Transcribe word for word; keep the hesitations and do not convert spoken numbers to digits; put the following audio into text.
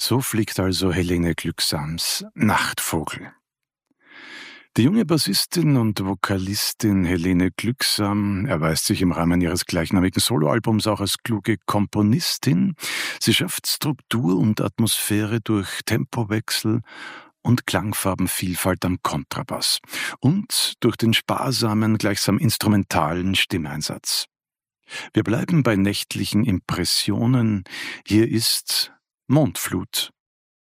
So fliegt also Helene Glücksams Nachtvogel. Die junge Bassistin und Vokalistin Helene Glücksam erweist sich im Rahmen ihres gleichnamigen Soloalbums auch als kluge Komponistin. Sie schafft Struktur und Atmosphäre durch Tempowechsel und Klangfarbenvielfalt am Kontrabass und durch den sparsamen, gleichsam instrumentalen Stimmeinsatz. Wir bleiben bei nächtlichen Impressionen. Hier ist Mondflut.